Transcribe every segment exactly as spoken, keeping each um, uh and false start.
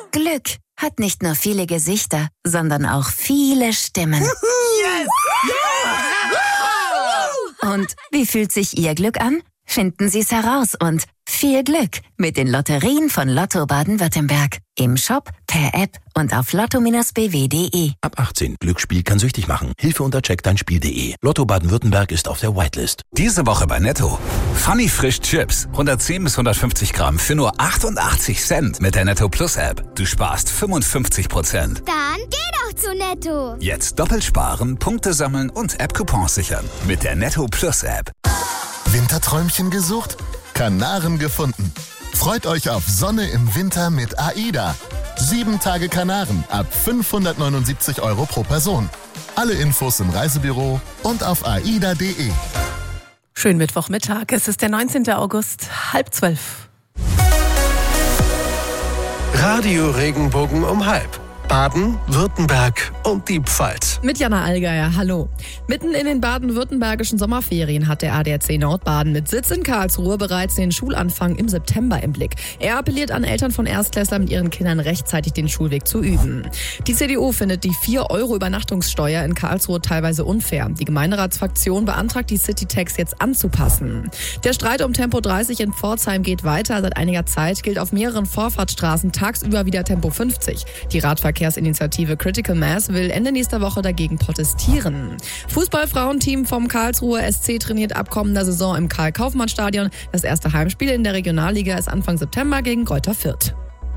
Glück hat nicht nur viele Gesichter, sondern auch viele Stimmen. Yes! Ja! Und wie fühlt sich Ihr Glück an? Finden Sie es heraus und viel Glück mit den Lotterien von Lotto Baden-Württemberg. Im Shop, per App und auf lotto Bindestrich b w punkt de. Ab achtzehn. Glücksspiel kann süchtig machen. Hilfe unter check dein spiel punkt de. Lotto Baden-Württemberg ist auf der Whitelist. Diese Woche bei Netto. Funny Frisch Chips. hundertzehn bis hundertfünfzig Gramm für nur achtundachtzig Cent mit der Netto Plus App. Du sparst fünfundfünfzig Prozent. Dann geh doch zu Netto. Jetzt doppelt sparen, Punkte sammeln und App-Coupons sichern. Mit der Netto Plus App. Winterträumchen gesucht? Kanaren gefunden. Freut euch auf Sonne im Winter mit AIDA. Sieben Tage Kanaren ab fünfhundertneunundsiebzig Euro pro Person. Alle Infos im Reisebüro und auf aida punkt de. Schönen Mittwochmittag. Es ist der neunzehnten August, halb zwölf. Radio Regenbogen um halb. Baden, Württemberg und die Pfalz. Mit Jana Allgeier, hallo. Mitten in den baden-württembergischen Sommerferien hat der A D A C Nordbaden mit Sitz in Karlsruhe bereits den Schulanfang im September im Blick. Er appelliert an Eltern von Erstklässlern, mit ihren Kindern rechtzeitig den Schulweg zu üben. Die C D U findet die vier Euro Übernachtungssteuer in Karlsruhe teilweise unfair. Die Gemeinderatsfraktion beantragt, die Citytax jetzt anzupassen. Der Streit um Tempo dreißig in Pforzheim geht weiter. Seit einiger Zeit gilt auf mehreren Vorfahrtsstraßen tagsüber wieder Tempo fünfzig. Die Radverkehr Verkehrsinitiative Critical Mass will Ende nächster Woche dagegen protestieren. Fußballfrauenteam vom Karlsruher S C trainiert ab kommender Saison im Karl-Kaufmann-Stadion. Das erste Heimspiel in der Regionalliga ist Anfang September gegen Greuther Fürth.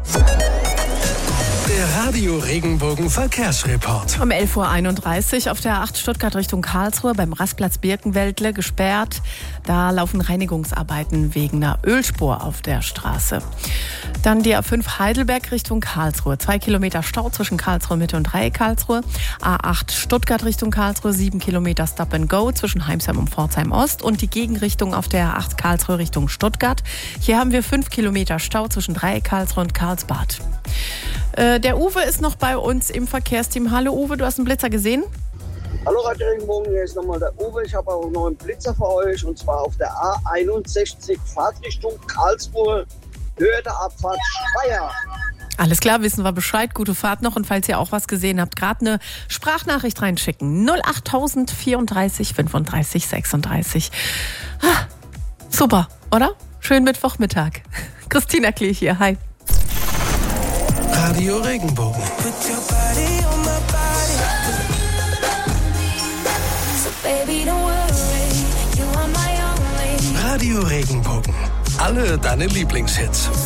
Der Radio Regenbogen Verkehrsreport. Um elf Uhr einunddreißig auf der A acht Stuttgart Richtung Karlsruhe beim Rastplatz Birkenwäldle gesperrt. Da laufen Reinigungsarbeiten wegen einer Ölspur auf der Straße. Dann die A fünf Heidelberg Richtung Karlsruhe. Zwei Kilometer Stau zwischen Karlsruhe Mitte und Dreieck Karlsruhe. A acht Stuttgart Richtung Karlsruhe. Sieben Kilometer Stop and Go zwischen Heimsheim und Pforzheim Ost. Und die Gegenrichtung auf der A acht Karlsruhe Richtung Stuttgart. Hier haben wir fünf Kilometer Stau zwischen Dreieck Karlsruhe und Karlsbad. Äh, der Uwe ist noch bei uns im Verkehrsteam. Hallo Uwe, du hast einen Blitzer gesehen? Hallo Radio Regenbogen, hier ist nochmal der Uwe. Ich habe auch noch einen Blitzer für euch und zwar auf der A einundsechzig Fahrtrichtung Karlsruhe, Höhe der Abfahrt Speyer. Alles klar, wissen wir Bescheid. Gute Fahrt noch. Und falls ihr auch was gesehen habt, gerade eine Sprachnachricht reinschicken. null acht vierunddreißig fünfunddreißig sechsunddreißig. Ah, super, oder? Schönen Mittwochmittag. Christina Klee hier, hi. Radio Regenbogen. Radio Regenbogen. Alle deine Lieblingshits.